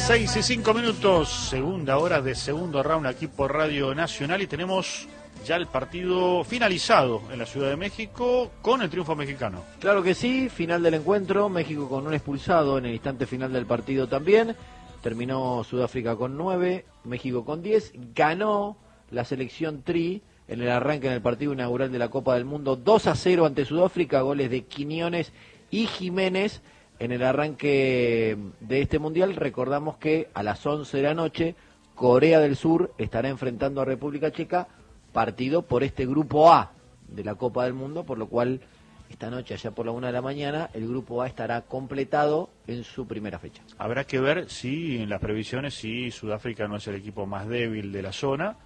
6:05, segunda hora de segundo round aquí por Radio Nacional y tenemos ya el partido finalizado en la Ciudad de México con el triunfo mexicano. Claro que sí, final del encuentro, México con un expulsado en el instante final del partido también, terminó Sudáfrica con 9, México con 10, ganó la selección Tri en el arranque en el partido inaugural de la Copa del Mundo 2-0 ante Sudáfrica, goles de Quiñones y Jiménez. En el arranque de este mundial, recordamos que a las 11 de la noche, Corea del Sur estará enfrentando a República Checa, partido por este grupo A de la Copa del Mundo, por lo cual esta noche, allá por la 1 de la mañana, el grupo A estará completado en su primera fecha. Habrá que ver si en las previsiones, si Sudáfrica no es el equipo más débil de la zona,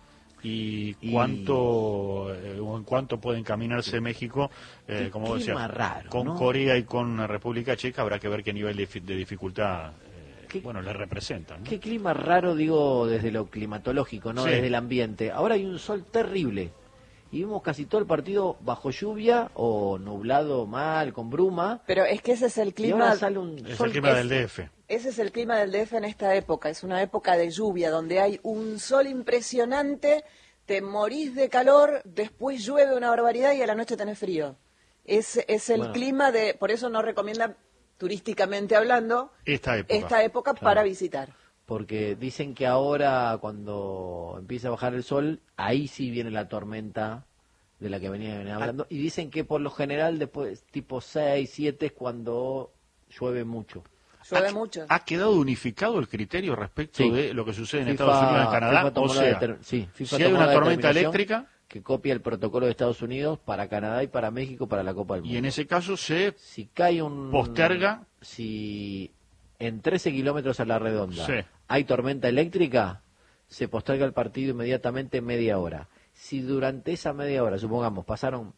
y cuánto en cuánto puede encaminarse México, como decía, raro, con ¿no? Corea y con República Checa. Habrá que ver qué nivel de dificultad le representan, ¿no? Qué clima raro, digo, desde lo climatológico, no Sí. desde el ambiente. Ahora hay un sol terrible y vimos casi todo el partido bajo lluvia o nublado mal, con bruma. Pero es que ese es el Y clima. ahora sale un Es sol el clima del DF. Ese es el clima del DF en esta época. Es una época de lluvia donde hay un sol impresionante, te morís de calor, después llueve una barbaridad y a la noche tenés frío. Es el clima de. Por eso no recomiendan, turísticamente hablando, esta época Claro. para visitar. Porque dicen que ahora, cuando empieza a bajar el sol, ahí sí viene la tormenta de la que venían hablando. Y dicen que por lo general, después, tipo 6, 7, es cuando llueve mucho. Llueve mucho. ¿Ha quedado unificado el criterio respecto Sí. de lo que sucede en FIFA, Estados Unidos y en Canadá? FIFA tomó O la sea, FIFA si hay tomó una la tormenta determinación eléctrica, que copia el protocolo de Estados Unidos para Canadá y para México para la Copa del Mundo. y en ese caso se Si cae un... posterga. Si en 13 kilómetros a la redonda Sí. hay tormenta eléctrica, se posterga el partido inmediatamente media hora. Si durante esa media hora, supongamos, pasaron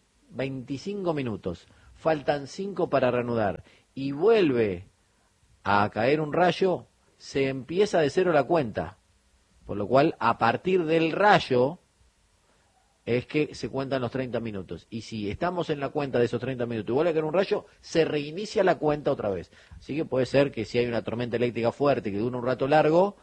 25 minutos, faltan 5 para reanudar y vuelve a caer un rayo, se empieza de cero la cuenta. Por lo cual, a partir del rayo es que se cuentan los 30 minutos. Y si estamos en la cuenta de esos 30 minutos y vuelve a caer un rayo, se reinicia la cuenta otra vez. Así que puede ser que si hay una tormenta eléctrica fuerte que dura un rato largo,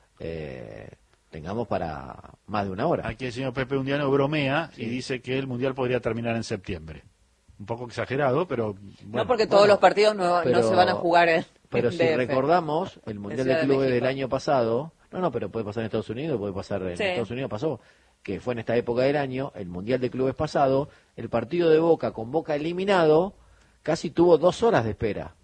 tengamos para más de una hora. Aquí el señor Pepe Undiano bromea y dice que el Mundial podría terminar en septiembre. Un poco exagerado, pero... bueno. No porque todos los partidos no se van a jugar en Pero en si DF. recordamos, el Mundial de Ciudad de Clubes México. del año pasado, pero puede pasar en Estados Unidos, puede pasar en Sí. Estados Unidos, pasó, que fue en esta época del año, el Mundial de Clubes pasado, el partido de Boca con Boca eliminado, casi tuvo 2 horas de espera.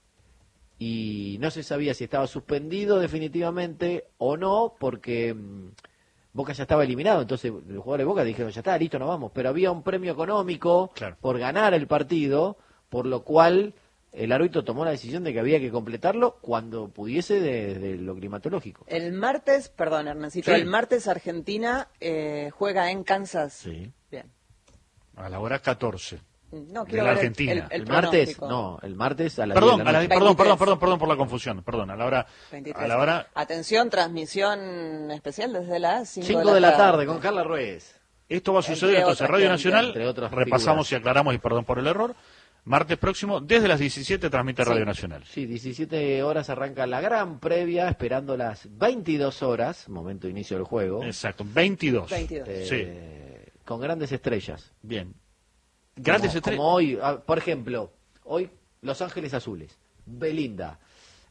Y no se sabía si estaba suspendido definitivamente o no, porque Boca ya estaba eliminado, entonces los jugadores de Boca dijeron, ya está, listo, nos vamos. Pero había un premio económico Claro. por ganar el partido, por lo cual el árbitro tomó la decisión de que había que completarlo cuando pudiese de lo climatológico. El martes, perdón, Hernancito, Sí. el martes Argentina juega en Kansas. Sí. Bien. A la hora 14. No, De quiero la ver Argentina. el El martes, pronóstico. el martes a las Perdón, 10 de la noche. perdón por la confusión. Perdón, a la hora... 23. A la hora... Atención, transmisión especial desde las 5 de la tarde con Carla Ruiz. Esto va a suceder Entre entonces otras Radio gente, Nacional. entre otras Repasamos figuras. y aclaramos, y perdón por el error. Martes próximo, desde las 17, transmite Radio Nacional. Sí, 17 horas arranca la gran previa, esperando las 22 horas, momento de inicio del juego, Exacto, 22. 22. Sí, con grandes estrellas. bien. Grandes como, estrellas. como hoy, por ejemplo, hoy Los Ángeles Azules, Belinda,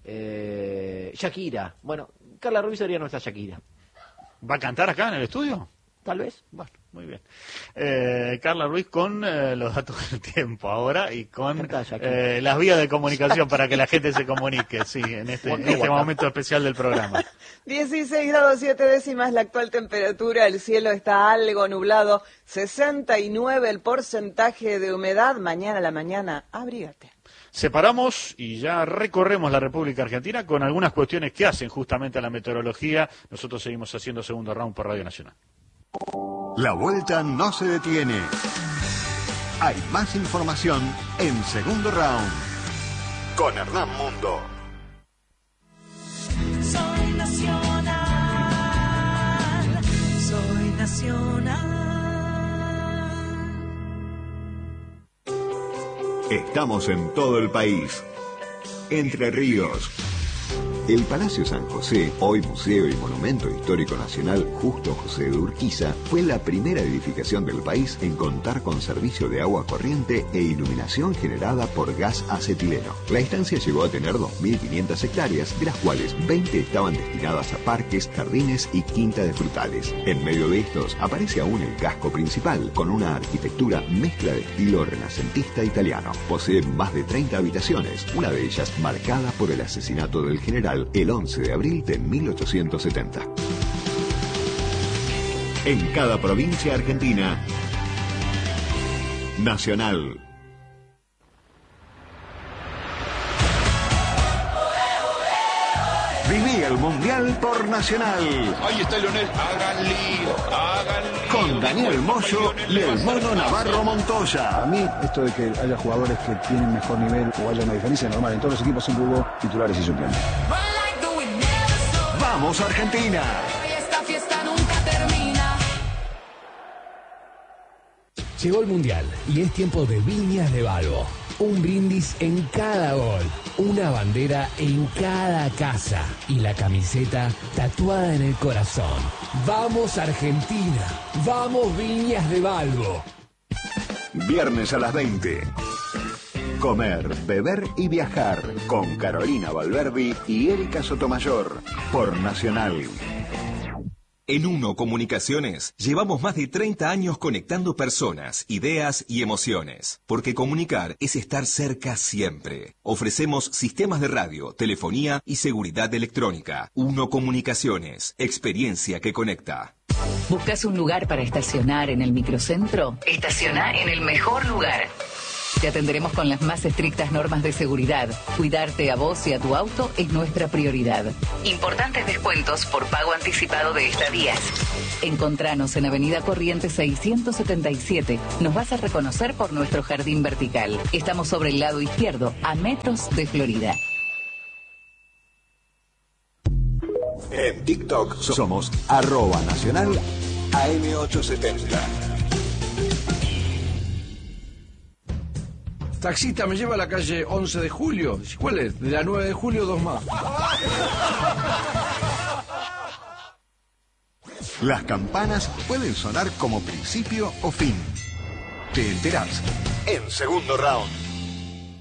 Shakira. Bueno, Carla Ruiz sería nuestra Shakira. ¿Va a cantar acá en el estudio? Tal vez. Bueno, muy bien. Carla Ruiz con los datos del tiempo ahora y con Canta, Shakira. las vías de comunicación para que la gente se comunique, sí, en este momento especial del programa. 16 grados 7 décimas la actual temperatura, el cielo está algo nublado, 69 el porcentaje de humedad, mañana a la mañana, abrígate. Separamos y ya recorremos la República Argentina con algunas cuestiones que hacen justamente a la meteorología. Nosotros seguimos haciendo segundo round por Radio Nacional. La vuelta no se detiene. Hay más información en segundo round. Con Hernán Mundo. Soy nacional, soy nacional. Estamos en todo el país. Entre Ríos, El Palacio San José, hoy Museo y Monumento Histórico Nacional Justo José de Urquiza, fue la primera edificación del país en contar con servicio de agua corriente e iluminación generada por gas acetileno. La estancia llegó a tener 2.500 hectáreas, de las cuales 20 estaban destinadas a parques, jardines y quinta de frutales. En medio de estos aparece aún el casco principal, con una arquitectura mezcla de estilo renacentista italiano. Posee más de 30 habitaciones, una de ellas marcada por el asesinato del general el 11 de abril de 1870. En cada provincia argentina, Nacional. Viví el Mundial por Nacional. Ahí está Lionel, hagan lío. Con Daniel Moyo y el Mono Navarro Montoya. A mí, esto de que haya jugadores que tienen mejor nivel o haya una diferencia normal, en todos los equipos siempre hubo titulares y suplentes. ¡Vamos, Argentina! Esta fiesta nunca termina. Llegó el Mundial y es tiempo de Viñas de Balbo. Un brindis en cada gol, una bandera en cada casa y la camiseta tatuada en el corazón. ¡Vamos Argentina! ¡Vamos Viñas de Balbo! Viernes a las 20. Comer, beber y viajar con Carolina Valverdi y Erika Sotomayor por Nacional. En Uno Comunicaciones llevamos más de 30 años conectando personas, ideas y emociones, porque comunicar es estar cerca siempre. Ofrecemos sistemas de radio, telefonía y seguridad electrónica. Uno Comunicaciones, experiencia que conecta. ¿Buscas un lugar para estacionar en el microcentro? Estaciona en el mejor lugar. Te atenderemos con las más estrictas normas de seguridad. Cuidarte a vos y a tu auto es nuestra prioridad. Importantes descuentos por pago anticipado de estadías. Encontranos en Avenida Corrientes 677. Nos vas a reconocer por nuestro jardín vertical. Estamos sobre el lado izquierdo, a metros de Florida. En TikTok somos @nacional AM870. Taxista, me lleva a la calle 11 de julio. ¿Cuál es? De la 9 de julio, 2 más. Las campanas pueden sonar como principio o fin. Te enterás en Segundo Round.